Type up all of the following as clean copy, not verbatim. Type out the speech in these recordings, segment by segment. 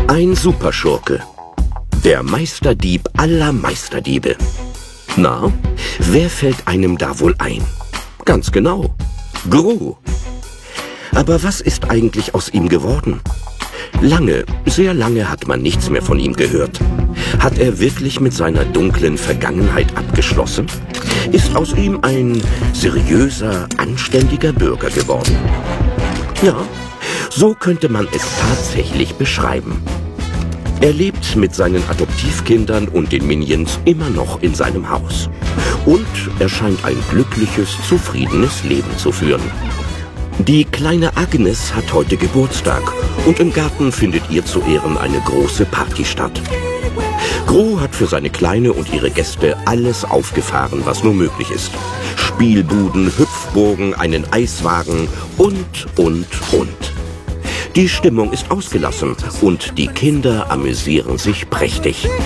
Ein Superschurke. Der Meisterdieb aller Meisterdiebe. Na, wer fällt einem da wohl ein? Ganz genau. Gru. Aber was ist eigentlich aus ihm geworden? Lange, sehr lange hat man nichts mehr von ihm gehört. Hat er wirklich mit seiner dunklen Vergangenheit abgeschlossen? Ist aus ihm ein seriöser, anständiger Bürger geworden? Ja, so könnte man es tatsächlich beschreiben. Er lebt mit seinen Adoptivkindern und den Minions immer noch in seinem Haus. Und er scheint ein glückliches, zufriedenes Leben zu führen. Die kleine Agnes hat heute Geburtstag und im Garten findet ihr zu Ehren eine große Party statt. Gru hat für seine Kleine und ihre Gäste alles aufgefahren, was nur möglich ist. Spielbuden, Hüpfburgen, einen Eiswagen und. Die Stimmung ist ausgelassen und die Kinder amüsieren sich prächtig. Das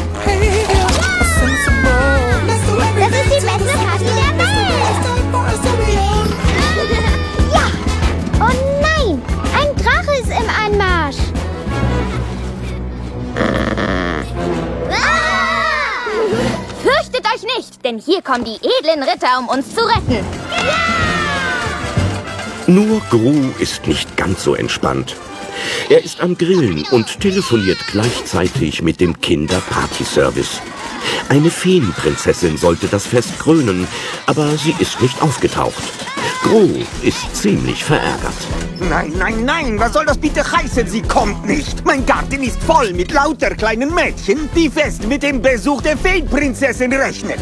ist die beste Party der Welt! Ja! Oh nein! Ein Drache ist im Anmarsch! Fürchtet euch nicht, denn hier kommen die edlen Ritter, um uns zu retten. Nur Gru ist nicht ganz so entspannt. Er ist am Grillen und telefoniert gleichzeitig mit dem Kinder-Party-Service. Eine Feenprinzessin sollte das Fest krönen, aber sie ist nicht aufgetaucht. Gru ist ziemlich verärgert. Nein, nein, nein, was soll das bitte heißen? Sie kommt nicht. Mein Garten ist voll mit lauter kleinen Mädchen, die fest mit dem Besuch der Feenprinzessin rechnen.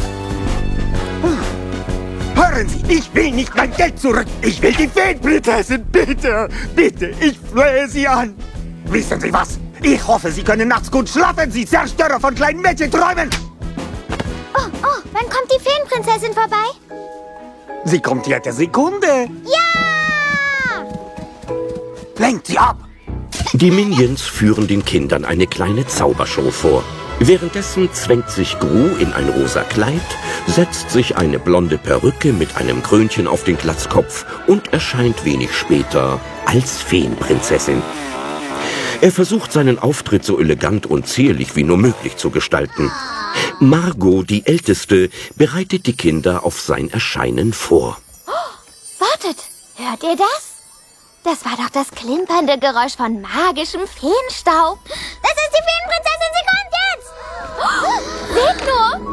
Hören Sie, ich will nicht mein Geld zurück. Ich will die Feenprinzessin. Bitte, bitte, ich flehe Sie an. Wissen Sie was? Ich hoffe, Sie können nachts gut schlafen, Sie Zerstörer von kleinen Mädchenträumen. Oh, wann kommt die Feenprinzessin vorbei? Sie kommt jede Sekunde. Ja! Lenkt sie ab. Die Minions führen den Kindern eine kleine Zaubershow vor. Währenddessen zwängt sich Gru in ein rosa Kleid, setzt sich eine blonde Perücke mit einem Krönchen auf den Glatzkopf und erscheint wenig später als Feenprinzessin. Er versucht seinen Auftritt so elegant und zierlich wie nur möglich zu gestalten. Margot, die Älteste, bereitet die Kinder auf sein Erscheinen vor. Wartet, hört ihr das? Das war doch das klimpernde Geräusch von magischem Feenstaub. Das ist die Feenprinzessin, sie kommt jetzt! Seht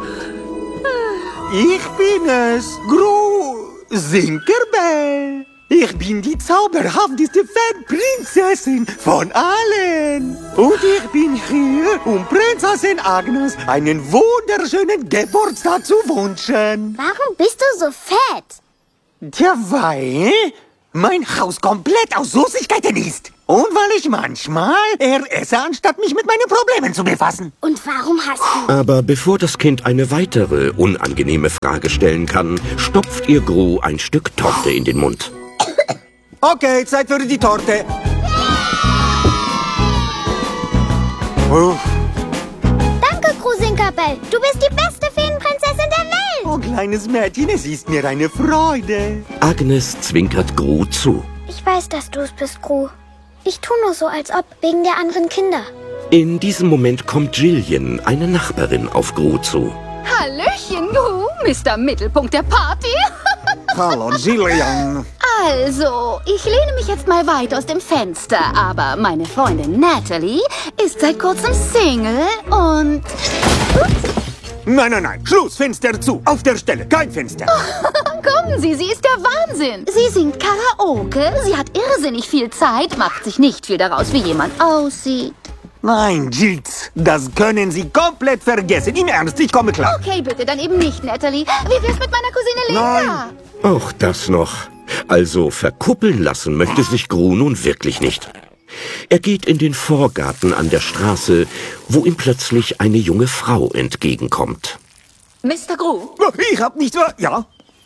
nur! Ich bin es, Gru Sinkerbell. Ich bin die zauberhafteste Feenprinzessin von allen. Und ich bin hier, um Prinzessin Agnes einen wunderschönen Geburtstag zu wünschen. Warum bist du so fett? Tja, weil mein Haus komplett aus Süßigkeiten ist. Und weil ich manchmal eher esse, anstatt mich mit meinen Problemen zu befassen. Und warum hast du... Aber bevor das Kind eine weitere unangenehme Frage stellen kann, stopft ihr Gru ein Stück Torte in den Mund. Okay, Zeit für die Torte. Danke, Gru Sinkerbell. Du bist die beste Feenprinzessin der Welt. Oh, kleines Mädchen, es ist mir eine Freude. Agnes zwinkert Gru zu. Ich weiß, dass du es bist, Gru. Ich tu nur so, als ob, wegen der anderen Kinder. In diesem Moment kommt Jillian, eine Nachbarin, auf Gru zu. Hallöchen, Gru, Mr. Mittelpunkt der Party. Hallo, Jillian. Also, ich lehne mich jetzt mal weit aus dem Fenster, aber meine Freundin Natalie ist seit kurzem Single und... Nein, nein, nein. Schluss, Fenster zu. Auf der Stelle, kein Fenster. Kommen Sie, sie ist der Wahnsinn. Sie singt Karaoke, sie hat irrsinnig viel Zeit, macht sich nicht viel daraus, wie jemand aussieht. Nein, Jills, das können Sie komplett vergessen. Im Ernst, ich komme klar. Okay, bitte, dann eben nicht, Natalie. Wie wär's mit meiner Cousine Linda? Auch das noch. Also verkuppeln lassen möchte sich Gru nun wirklich nicht. Er geht in den Vorgarten an der Straße, wo ihm plötzlich eine junge Frau entgegenkommt. Mr. Gru? Ich hab nicht... Ja?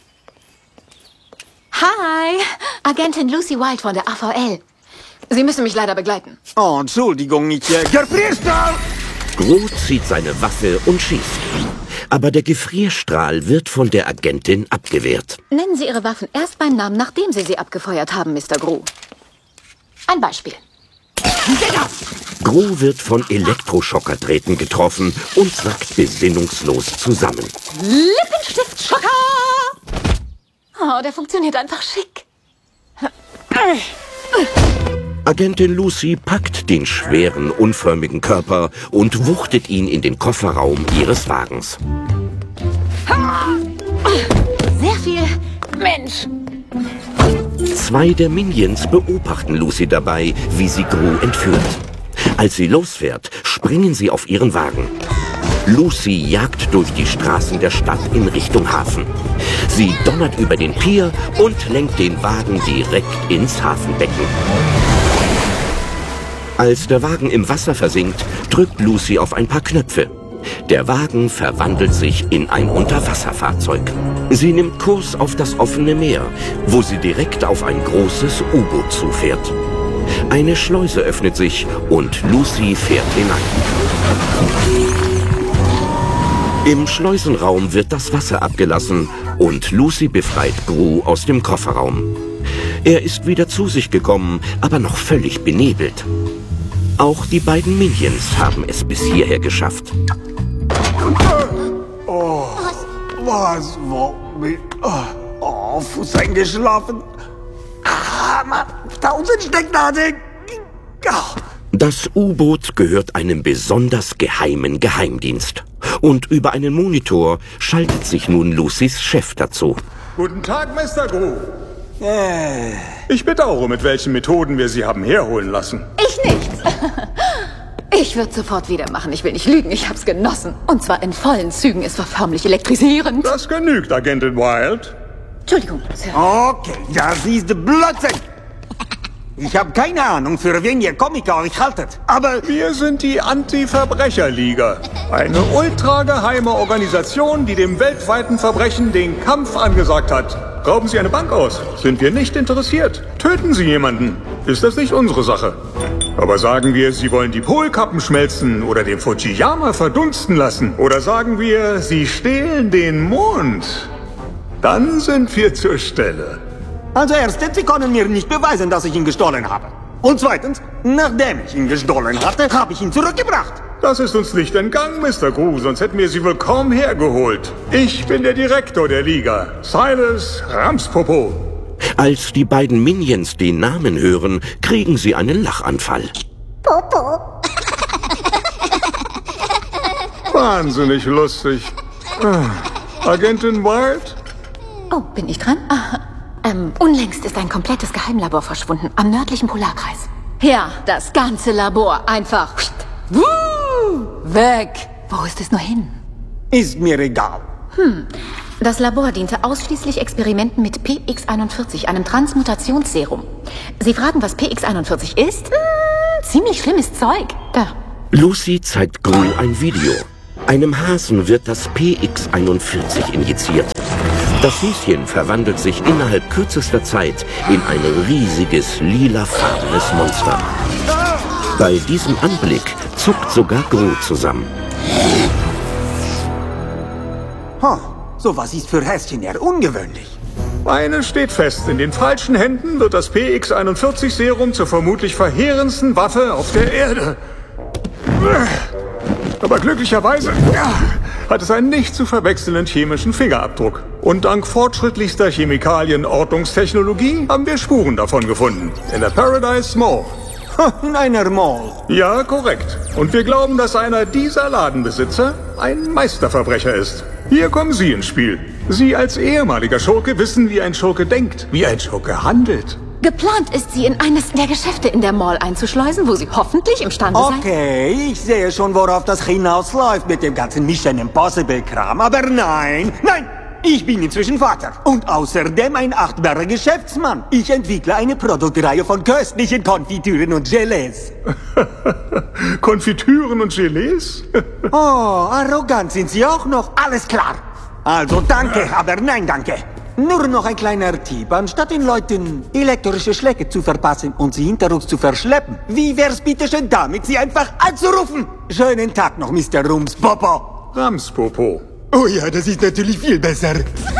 Hi, Agentin Lucy Wild von der AVL. Sie müssen mich leider begleiten. Oh, Entschuldigung, ich... Gefrierstrahl! Gru zieht seine Waffe und schießt. Aber der Gefrierstrahl wird von der Agentin abgewehrt. Nennen Sie Ihre Waffen erst beim Namen, nachdem Sie sie abgefeuert haben, Mr. Gru. Ein Beispiel. Gru wird von Elektroschockertreten getroffen und sackt besinnungslos zusammen. Lippenstiftschocker! Oh, der funktioniert einfach schick. Agentin Lucy packt den schweren, unförmigen Körper und wuchtet ihn in den Kofferraum ihres Wagens. Sehr viel Mensch. 2 der Minions beobachten Lucy dabei, wie sie Gru entführt. Als sie losfährt, springen sie auf ihren Wagen. Lucy jagt durch die Straßen der Stadt in Richtung Hafen. Sie donnert über den Pier und lenkt den Wagen direkt ins Hafenbecken. Als der Wagen im Wasser versinkt, drückt Lucy auf ein paar Knöpfe. Der Wagen verwandelt sich in ein Unterwasserfahrzeug. Sie nimmt Kurs auf das offene Meer, wo sie direkt auf ein großes U-Boot zufährt. Eine Schleuse öffnet sich und Lucy fährt hinein. Im Schleusenraum wird das Wasser abgelassen und Lucy befreit Gru aus dem Kofferraum. Er ist wieder zu sich gekommen, aber noch völlig benebelt. Auch die beiden Minions haben es bis hierher geschafft. Oh, was war mit... Oh, Fuß eingeschlafen. Ah, Mann, 1000 Stecknadeln. Oh. Das U-Boot gehört einem besonders geheimen Geheimdienst. Und über einen Monitor schaltet sich nun Lucys Chef dazu. Guten Tag, Mr. Gru. Ich bedauere, mit welchen Methoden wir Sie haben herholen lassen. Ich nichts. Ich würde sofort wieder machen. Ich will nicht lügen. Ich hab's genossen. Und zwar in vollen Zügen. Es war förmlich elektrisierend. Das genügt, Agentin Wild. Entschuldigung, Sir. Okay, das ist Blödsinn. Ich habe keine Ahnung, für wen ihr Komiker euch haltet. Aber Wir sind die Anti-Verbrecher-Liga. Eine ultrageheime Organisation, die dem weltweiten Verbrechen den Kampf angesagt hat. Rauben Sie eine Bank aus? Sind wir nicht interessiert. Töten Sie jemanden? Ist das nicht unsere Sache? Aber sagen wir, Sie wollen die Polkappen schmelzen oder den Fujiyama verdunsten lassen? Oder sagen wir, Sie stehlen den Mond? Dann sind wir zur Stelle. also erstens, Sie können mir nicht beweisen, dass ich ihn gestohlen habe. Und zweitens, nachdem ich ihn gestohlen hatte, habe ich ihn zurückgebracht. Das ist uns nicht entgangen, Mr. Gru, sonst hätten wir Sie wohl kaum hergeholt. Ich bin der Direktor der Liga, Silas Ramspopo. Als die beiden Minions den Namen hören, kriegen sie einen Lachanfall. Popo. Wahnsinnig lustig. Agentin Wild? Oh, bin ich dran? Unlängst ist ein komplettes Geheimlabor verschwunden. Am nördlichen Polarkreis. Ja, das ganze Labor. Einfach. Weg. Wo ist es nur hin? Ist mir egal. Das Labor diente ausschließlich Experimenten mit PX41, einem Transmutationsserum. Sie fragen, was PX41 ist? Ziemlich schlimmes Zeug. Da. Lucy zeigt Gru ein Video. Einem Hasen wird das PX41 injiziert. Das Häschen verwandelt sich innerhalb kürzester Zeit in ein riesiges, lilafarbenes Monster. Bei diesem Anblick zuckt sogar Gru zusammen. Sowas ist für Häschen eher ungewöhnlich. Eines steht fest, in den falschen Händen wird das PX41-Serum zur vermutlich verheerendsten Waffe auf der Erde. Aber glücklicherweise hat es einen nicht zu verwechselnden chemischen Fingerabdruck. Und dank fortschrittlichster Chemikalien-Ortungstechnologie haben wir Spuren davon gefunden. In der Paradise Mall. In einer Mall. Ja, korrekt. Und wir glauben, dass einer dieser Ladenbesitzer ein Meisterverbrecher ist. Hier kommen Sie ins Spiel. Sie als ehemaliger Schurke wissen, wie ein Schurke denkt, wie ein Schurke handelt. Geplant ist, sie in eines der Geschäfte in der Mall einzuschleusen, wo sie hoffentlich imstande sein... Okay, ich sehe schon, worauf das hinausläuft mit dem ganzen Mission Impossible-Kram. Aber nein, nein! Ich bin inzwischen Vater und außerdem ein achtbarer Geschäftsmann. Ich entwickle eine Produktreihe von köstlichen Konfitüren und Gelees. Konfitüren und Gelees? Oh, arrogant sind Sie auch noch. Alles klar. Also danke, aber nein danke. Nur noch ein kleiner Tipp. Anstatt den Leuten elektrische Schläge zu verpassen und sie hinter uns zu verschleppen, wie wär's bitte schön damit, sie einfach anzurufen? Schönen Tag noch, Mr. Rumspopo. Ramspopo. Oh ja, das ist natürlich viel besser.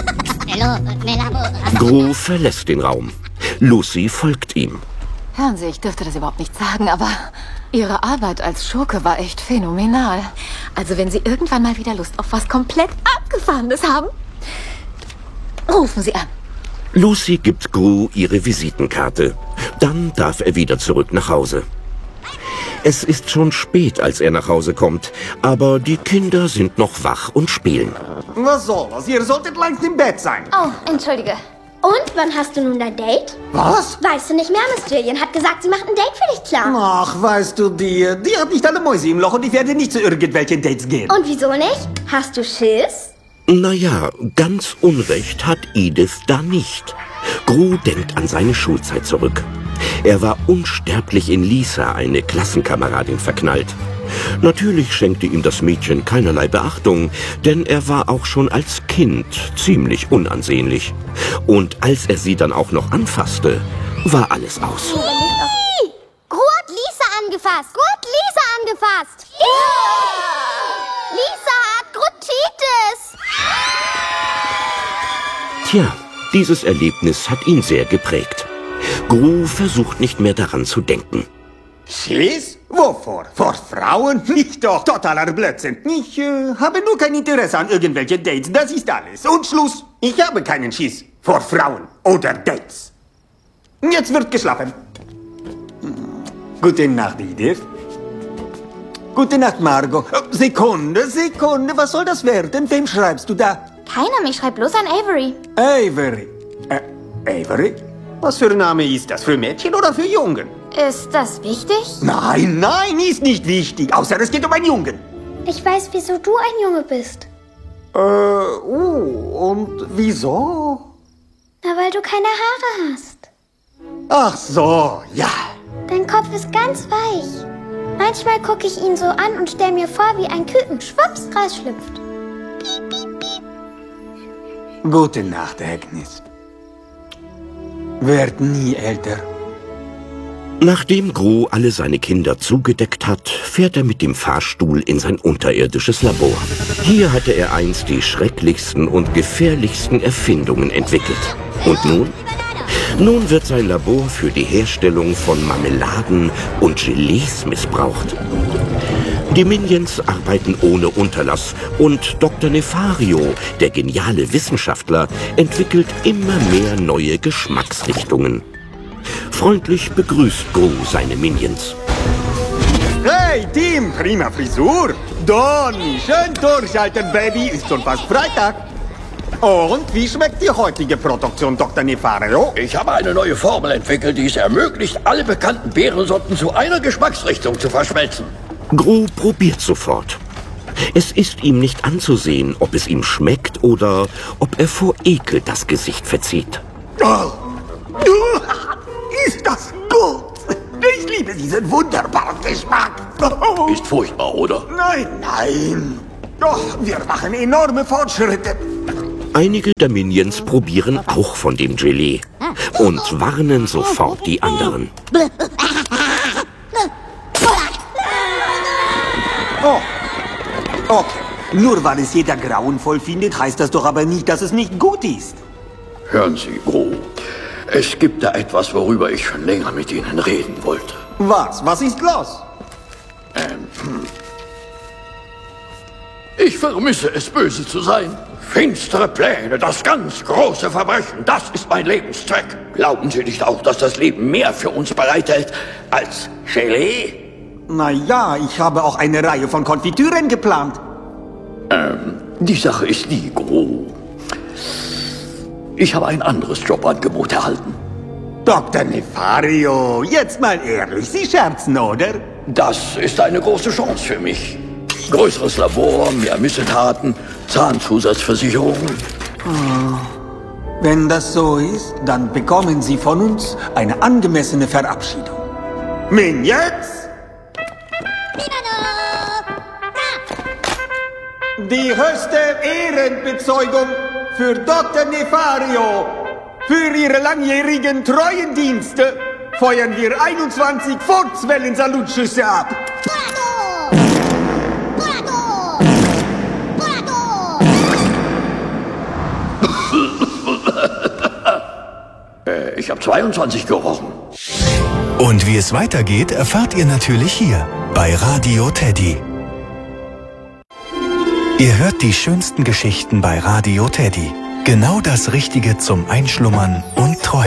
Gru verlässt den Raum. Lucy folgt ihm. Hören Sie, ich dürfte das überhaupt nicht sagen, aber Ihre Arbeit als Schurke war echt phänomenal. Also wenn Sie irgendwann mal wieder Lust auf was komplett Abgefahrenes haben, rufen Sie an. Lucy gibt Gru ihre Visitenkarte. Dann darf er wieder zurück nach Hause. Es ist schon spät, als er nach Hause kommt, aber die Kinder sind noch wach und spielen. Was soll das? Ihr solltet längst im Bett sein. Oh, entschuldige. Und, wann hast du nun dein Date? Was? Weißt du nicht mehr, Miss Jillian hat gesagt, sie macht ein Date für dich klar. Ach, weißt du, die hat nicht alle Mäuse im Loch und ich werde nicht zu irgendwelchen Dates gehen. Und wieso nicht? Hast du Schiss? Naja, ganz Unrecht hat Edith da nicht. Gru denkt an seine Schulzeit zurück. Er war unsterblich in Lisa, eine Klassenkameradin, verknallt. Natürlich schenkte ihm das Mädchen keinerlei Beachtung, denn er war auch schon als Kind ziemlich unansehnlich. Und als er sie dann auch noch anfasste, war alles aus. Gru hat Lisa angefasst. Gru hat Lisa angefasst. Ja! Lisa hat Grutitis. Tja, dieses Erlebnis hat ihn sehr geprägt. Gru versucht nicht mehr daran zu denken. Schiss? Wovor? Vor Frauen? Nicht doch, totaler Blödsinn. Ich habe nur kein Interesse an irgendwelchen Dates, das ist alles. Und Schluss. Ich habe keinen Schiss vor Frauen oder Dates. Jetzt wird geschlafen. Gute Nacht, Edith. Gute Nacht, Margot. Sekunde, was soll das werden? Wem schreibst du da? Keiner, ich schreib bloß an Avery. Avery. Avery? Was für ein Name ist das? Für Mädchen oder für Jungen? Ist das wichtig? Nein, ist nicht wichtig. Außer es geht um einen Jungen. Ich weiß, wieso du ein Junge bist. Und wieso? Na, weil du keine Haare hast. Ach so, ja. Dein Kopf ist ganz weich. Manchmal gucke ich ihn so an und stell mir vor, wie ein Küken schwupps rausschlüpft. Piep, piep, piep. Gute Nacht, Agnes. Werd nie älter. Nachdem Gru alle seine Kinder zugedeckt hat, fährt er mit dem Fahrstuhl in sein unterirdisches Labor. Hier hatte er einst die schrecklichsten und gefährlichsten Erfindungen entwickelt. Und nun? Nun wird sein Labor für die Herstellung von Marmeladen und Gelees missbraucht. Die Minions arbeiten ohne Unterlass und Dr. Nefario, der geniale Wissenschaftler, entwickelt immer mehr neue Geschmacksrichtungen. Freundlich begrüßt Gru seine Minions. Hey, Team, prima Frisur. Donny, schön durchhalten, Baby, ist schon fast Freitag. Und wie schmeckt die heutige Produktion, Dr. Nefario? Ich habe eine neue Formel entwickelt, die es ermöglicht, alle bekannten Beerensorten zu einer Geschmacksrichtung zu verschmelzen. Gru probiert sofort. Es ist ihm nicht anzusehen, ob es ihm schmeckt oder ob er vor Ekel das Gesicht verzieht. Oh. Ist das gut? Ich liebe diesen wunderbaren Geschmack. Oh. Ist furchtbar, oder? Nein. Doch, wir machen enorme Fortschritte. Einige der Minions probieren auch von dem Gelee und warnen sofort die anderen. Oh, okay. Nur weil es jeder grauenvoll findet, heißt das doch aber nicht, dass es nicht gut ist. Hören Sie, Gru. Es gibt da etwas, worüber ich schon länger mit Ihnen reden wollte. Was? Was ist los? Ich vermisse es, böse zu sein. Finstere Pläne, das ganz große Verbrechen, das ist mein Lebenszweck. Glauben Sie nicht auch, dass das Leben mehr für uns bereithält als Gelee? Naja, ich habe auch eine Reihe von Konfitüren geplant. Die Sache ist die, Gru. Ich habe ein anderes Jobangebot erhalten. Dr. Nefario, jetzt mal ehrlich, Sie scherzen, oder? Das ist eine große Chance für mich. Größeres Labor, mehr Missetaten, Zahnzusatzversicherungen. Wenn das so ist, dann bekommen Sie von uns eine angemessene Verabschiedung. Minions! Die höchste Ehrenbezeugung für Dr. Nefario. Für Ihre langjährigen treuen Dienste feuern wir 21 Furzwellen-Salutschüsse ab. Ich habe 22 gerochen. Und wie es weitergeht, erfahrt ihr natürlich hier bei Radio Teddy. Ihr hört die schönsten Geschichten bei Radio Teddy. Genau das Richtige zum Einschlummern und Träumen.